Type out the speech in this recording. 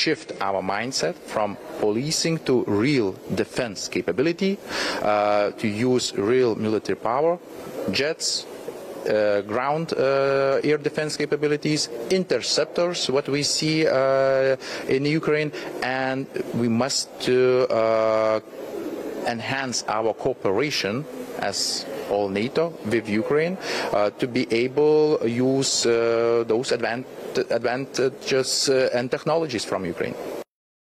shift our mindset from policing to real defense capability, to use real military power, jets, ground air defense capabilities, interceptors, what we see in Ukraine, and we must enhance our cooperation as all NATO with Ukraine to be able to use those advantages and technologies from Ukraine.